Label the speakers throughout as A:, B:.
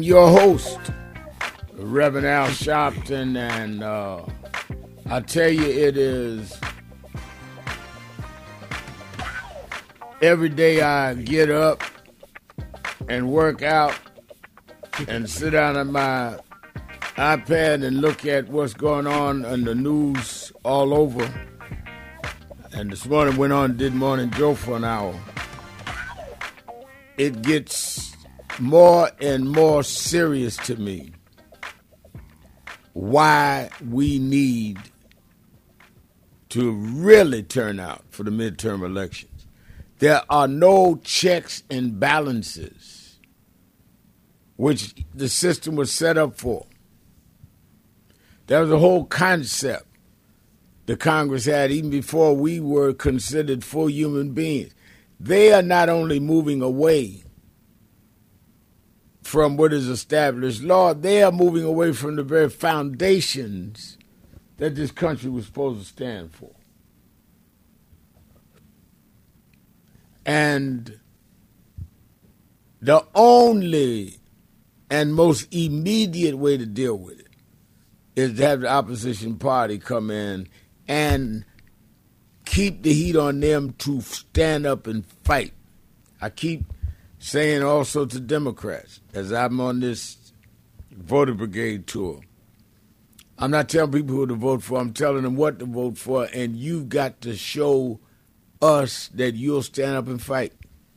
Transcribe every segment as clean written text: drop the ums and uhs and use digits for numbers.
A: Your host, Reverend Al Sharpton, and I tell you, it is every day I get up and work out and sit down at my iPad and look at what's going on in the news all over. And this morning went on and did Morning Joe for an hour. It gets more and more serious to me why we need to really turn out for the midterm elections. There are no checks and balances, which the system was set up for. That was the whole concept the Congress had even before we were considered full human beings. They are not only moving away from what is established law, they are moving away from the very foundations that this country was supposed to stand for. And the only and most immediate way to deal with it is to have the opposition party come in and keep the heat on them to stand up and fight. I keep saying also to Democrats, as I'm on this voter brigade tour, I'm not telling people who to vote for, I'm telling them what to vote for, and you've got to show us that you'll stand up and fight.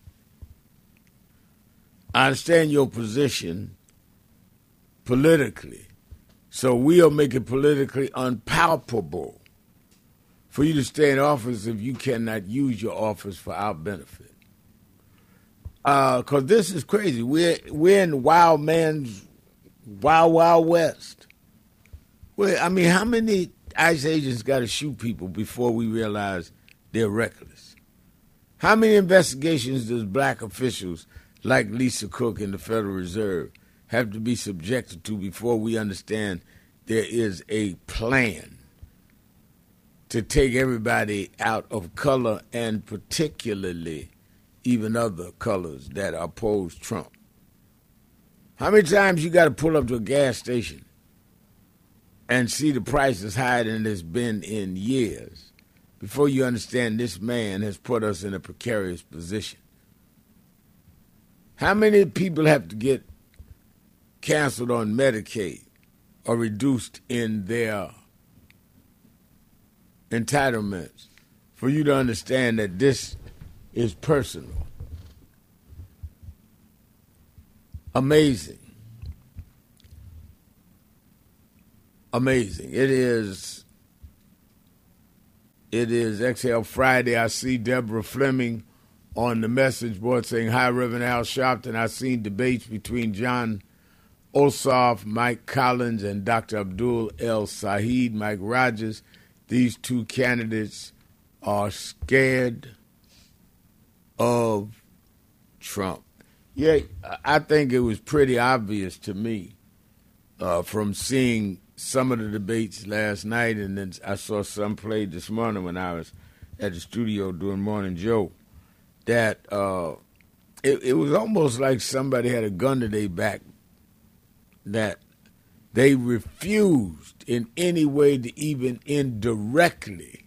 A: I understand your position politically, so we'll make it politically unpalatable for you to stay in office if you cannot use your office for our benefit. Because this is crazy. We're in wild man's wild west. Well, I mean, how many ICE agents got to shoot people before we realize they're reckless? How many investigations does black officials like Lisa Cook in the Federal Reserve have to be subjected to before we understand there is a plan to take everybody out of color and particularly even other colors that oppose Trump? How many times you got to pull up to a gas station and see the price is higher than it's been in years before you understand this man has put us in a precarious position? How many people have to get canceled on Medicaid or reduced in their entitlements for you to understand that this is personal? Amazing. Amazing. It is Exhale Friday. I see Deborah Fleming on the message board saying, "Hi, Reverend Al Sharpton. I've seen debates between John Ossoff, Mike Collins, and Dr. Abdul El Saeed, Mike Rogers. These two candidates are scared of Trump." Yeah, I think it was pretty obvious to me from seeing some of the debates last night, and then I saw some played this morning when I was at the studio doing Morning Joe, that it was almost like somebody had a gun to their back, that they refused in any way to even indirectly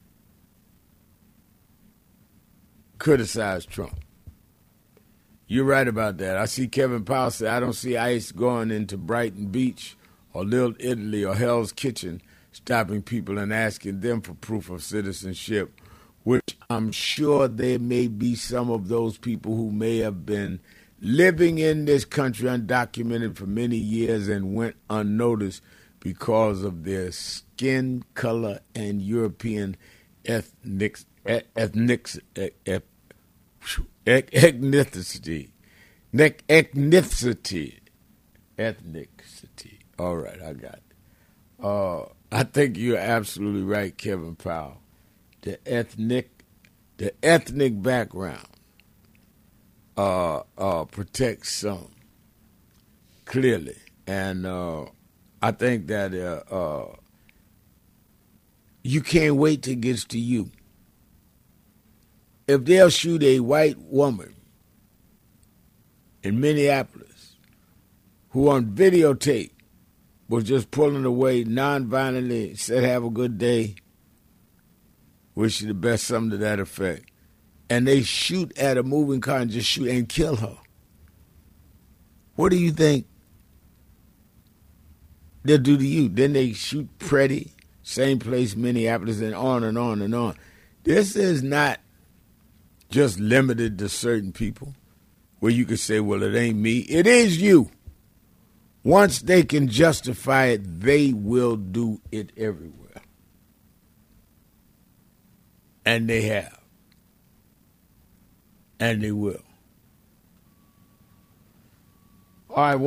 A: criticize Trump. You're right about that. I see Kevin Powell say, "I don't see ICE going into Brighton Beach or Little Italy or Hell's Kitchen, stopping people and asking them for proof of citizenship," which I'm sure there may be some of those people who may have been living in this country undocumented for many years and went unnoticed because of their skin color and European ethnicity. Ethnicity. All right, I got it. I think you're absolutely right, Kevin Powell. The ethnic background protects some, clearly. And I think that you can't wait till it gets to you. If they'll shoot a white woman in Minneapolis who on videotape was just pulling away non-violently, said, have a good day, wish you the best, something to that effect. And they shoot at a moving car and just shoot and kill her. What do you think they'll do to you? Then they shoot Pretty, same place, Minneapolis, and on and on and on. This is not just limited to certain people where you can say, well, it ain't me. It is you. Once they can justify it, they will do it everywhere. And they have. And they will. All right,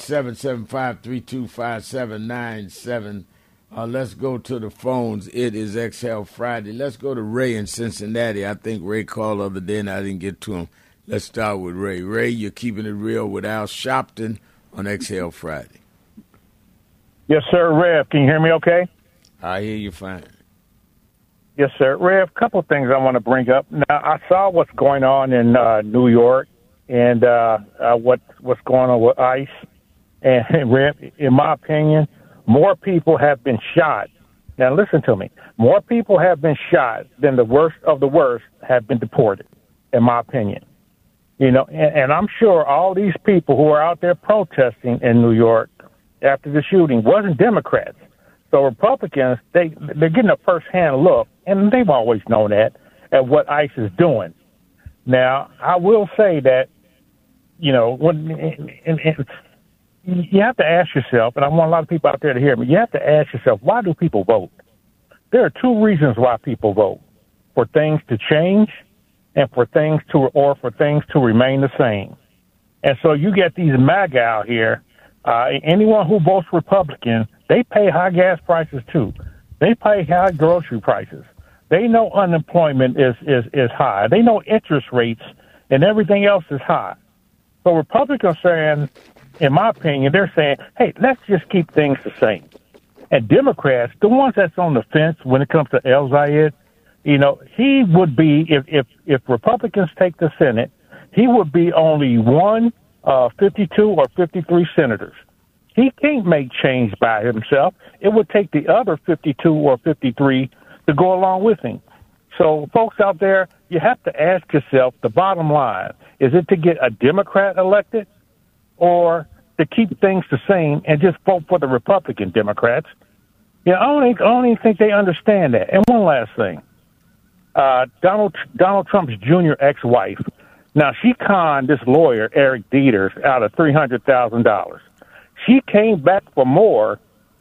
A: 1-877-532-5797. Let's go to the phones. It is Exhale Friday. Let's go to Ray in Cincinnati. I think Ray called the other day and I didn't get to him. Let's start with Ray. Ray, you're keeping it real with Al Sharpton on Exhale Friday.
B: Yes, sir, Rev. Can you hear me okay?
A: I hear you fine.
B: Yes, sir. Rev, a couple of things I want to bring up. Now, I saw what's going on in New York and what's going on with ICE. And, Rev, in my opinion, more people have been shot. Now, listen to me. More people have been shot than the worst of the worst have been deported, in my opinion. You know, and I'm sure all these people who are out there protesting in New York after the shooting wasn't Democrats. So Republicans, they're getting a first-hand look, and they've always known that, at what ICE is doing. Now, I will say that, you know, you have to ask yourself, and I want a lot of people out there to hear me, you have to ask yourself, why do people vote? There are two reasons why people vote: for things to change and for things to remain the same. And so you get these MAGA out here. Anyone who votes Republican, they pay high gas prices too. They pay high grocery prices. They know unemployment is high. They know interest rates and everything else is high. So Republicans saying, in my opinion, they're saying, hey, let's just keep things the same. And Democrats, the ones that's on the fence when it comes to El Zayed, you know, he would be, if Republicans take the Senate, he would be only one 52 or 53 senators. He can't make change by himself. It would take the other 52 or 53 to go along with him. So, folks out there, you have to ask yourself the bottom line. Is it to get a Democrat elected or to keep things the same and just vote for the Republican Democrats? Yeah, I don't even think they understand that. And one last thing. Donald Trump's junior ex-wife, now she conned this lawyer, Eric Dieters, out of $300,000. She came back for more,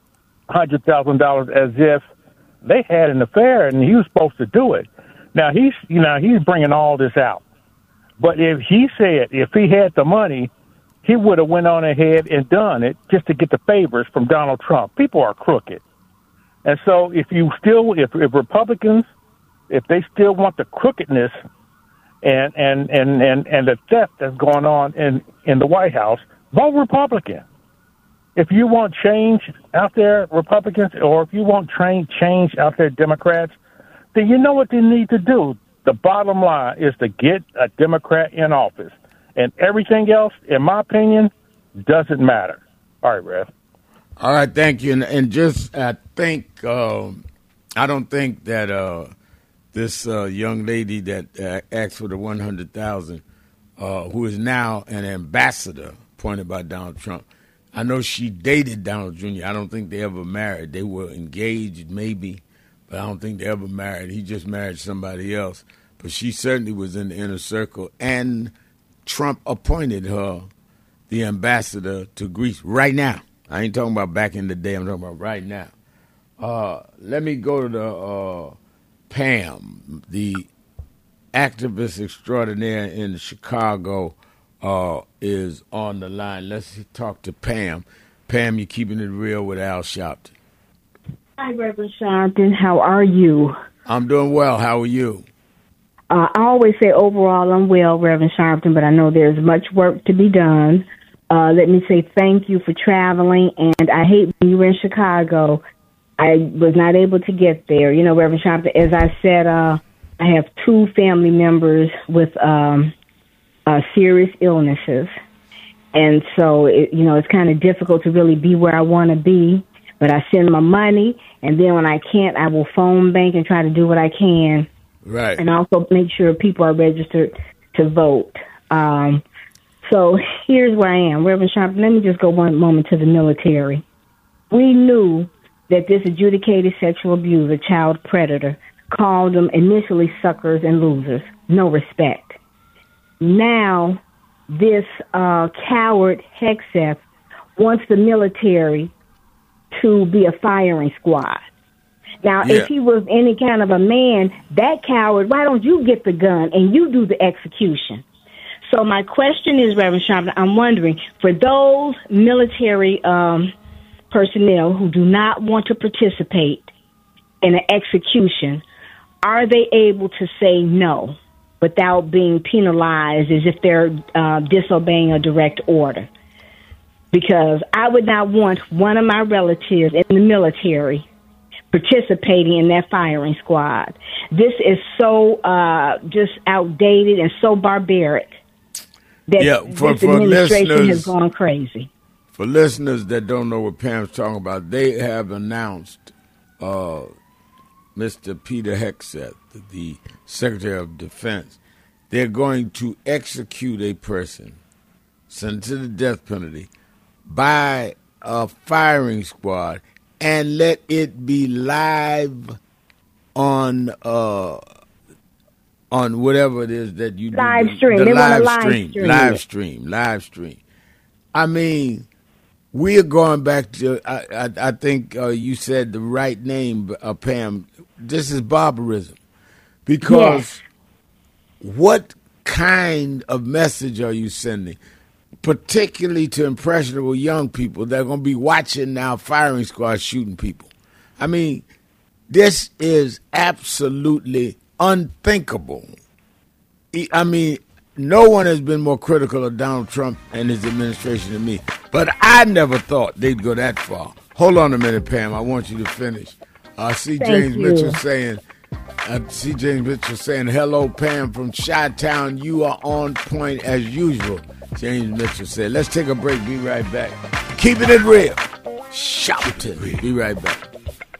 B: $100,000, as if they had an affair and he was supposed to do it. Now he's bringing all this out. But if he had the money, he would have went on ahead and done it just to get the favors from Donald Trump. People are crooked. And so if Republicans, if they still want the crookedness and the theft that's going on in the White House, vote Republican. If you want change out there, Republicans, or if you want change out there, Democrats, then you know what they need to do. The bottom line is to get a Democrat in office. And everything else, in my opinion, doesn't matter. All right, Rev.
A: All right, thank you. And just I don't think that this young lady that asked for the $100,000, who is now an ambassador appointed by Donald Trump, I know she dated Donald Jr. I don't think they ever married. They were engaged maybe, but I don't think they ever married. He just married somebody else. But she certainly was in the inner circle, and Trump appointed her the ambassador to Greece right now. I ain't talking about back in the day. I'm talking about right now. Let me go to the Pam, the activist extraordinaire in Chicago, is on the line. Let's talk to Pam. Pam, you're keeping it real with Al Sharpton.
C: Hi, Reverend Sharpton. How are you?
A: I'm doing well. How are you?
C: I always say overall I'm well, Reverend Sharpton, but I know there's much work to be done. Let me say thank you for traveling, and I hate when you were in Chicago. I was not able to get there. You know, Reverend Sharpton, as I said, I have two family members with serious illnesses, And so, it's kind of difficult to really be where I want to be. But I send my money, and then when I can't, I will phone bank and try to do what I can.
A: Right.
C: And also make sure people are registered to vote. So here's where I am. Reverend Sharpton, let me just go one moment to the military. We knew that this adjudicated sexual abuser, child predator, called them initially suckers and losers. No respect. Now, this coward Hegseth wants the military to be a firing squad. Now, if he was any kind of a man, that coward, why don't you get the gun and you do the execution? So my question is, Reverend Sharpton, I'm wondering, for those military personnel who do not want to participate in an execution, are they able to say no without being penalized as if they're disobeying a direct order? Because I would not want one of my relatives in the military participating in that firing squad. This is so just outdated and so barbaric that
A: for
C: this administration
A: listeners,
C: has gone crazy.
A: For listeners that don't know what Pam's talking about, they have announced Mr. Peter Hegseth, the Secretary of Defense, they're going to execute a person sentenced to the death penalty by a firing squad and let it be live on whatever it is that you
C: live
A: do.
C: Stream.
A: The
C: They want
A: live stream. I mean, we're going back to, I think you said the right name, Pam. This is barbarism. Because what kind of message are you sending, particularly to impressionable young people that are going to be watching now firing squads shooting people? I mean, this is absolutely unthinkable. I mean, no one has been more critical of Donald Trump and his administration than me. But I never thought they'd go that far. Hold on a minute, Pam. I want you to finish. I see James Mitchell saying, hello, Pam from Chi-Town. You are on point as usual, James Mitchell said. Let's take a break. Be right back. Keeping it real. Shouting. Be right back.